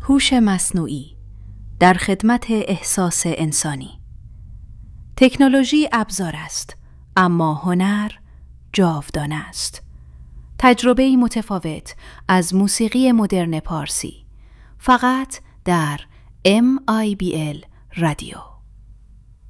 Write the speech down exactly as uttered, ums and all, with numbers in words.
هوش مصنوعی در خدمت احساس انسانی. تکنولوژی ابزار است، اما هنر جاودانه است. تجربه‌ای متفاوت از موسیقی مدرن پارسی، فقط در ام آی بی ال رادیو.